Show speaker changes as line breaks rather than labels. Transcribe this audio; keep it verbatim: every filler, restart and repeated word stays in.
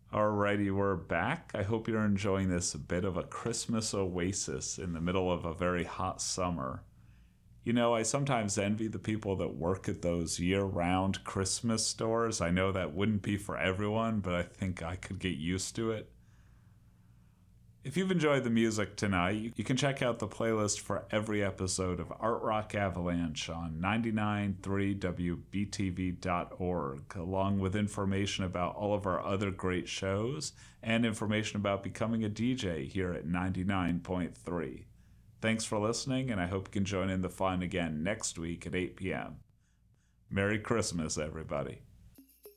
Alrighty, we're back. I hope you're enjoying this bit of a Christmas oasis in the middle of a very hot summer. You know, I sometimes envy the people that work at those year-round Christmas stores. I know that wouldn't be for everyone, but I think I could get used to it. If you've enjoyed the music tonight, you can check out the playlist for every episode of Art Rock Avalanche on ninety-nine point three W B T V dot org, along with information about all of our other great shows and information about becoming a D J here at ninety-nine point three. Thanks for listening, and I hope you can join in the fun again next week at eight p.m. Merry Christmas, everybody.